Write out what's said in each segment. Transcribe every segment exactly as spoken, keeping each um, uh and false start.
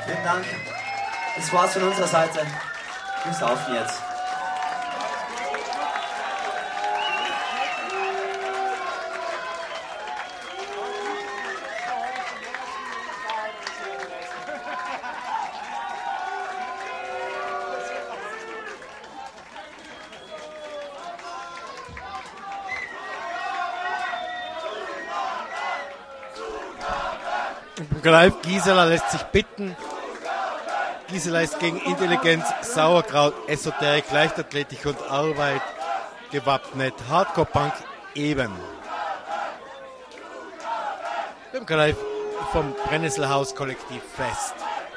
Vielen Dank. Das war's von unserer Seite. Wir saufen jetzt. Greif Gisela lässt sich bitten. Gisela ist gegen Intelligenz, Sauerkraut, Esoterik, Leichtathletik und Arbeit gewappnet. Hardcore-Punk eben. Beim Greif vom Brennnesselhaus-Kollektiv Fest.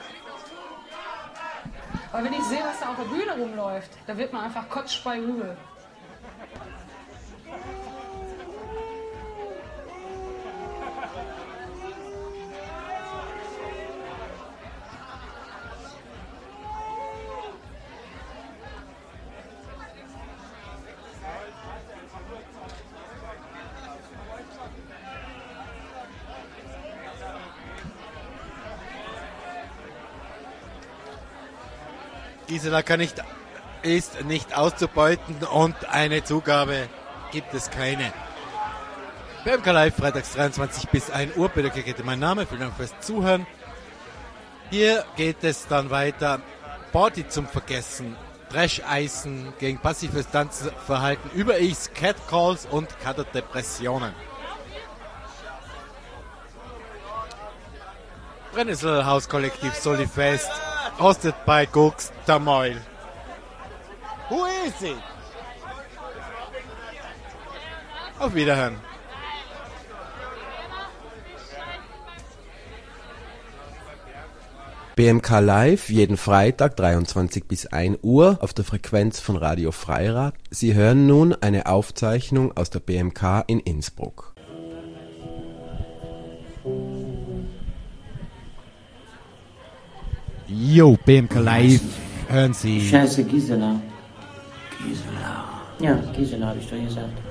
Aber wenn ich sehe, was da auf der Bühne rumläuft, da wird man einfach kotzspei übel. Gisela kann nicht, ist nicht auszubeuten und eine Zugabe gibt es keine. B M K Live, freitags dreiundzwanzig bis ein Uhr. Peter Kekete, mein Name. Vielen Dank fürs Zuhören. Hier geht es dann weiter. Party zum Vergessen. Drescheisen gegen passives Tanzverhalten, Über-Ichs, Catcalls und Katerdepressionen. Brennnesselhaus-Kollektiv Solifest. Hosted by Gux Tamoil. Who is it? Auf Wiederhören. B M K Live, jeden Freitag dreiundzwanzig bis ein Uhr auf der Frequenz von Radio Freirad. Sie hören nun eine Aufzeichnung aus der B M K in Innsbruck. Jo, B M K Live, hören Sie. Scheiße, Gisela. Gisela. Ja, Gisela habe ich doch gesagt.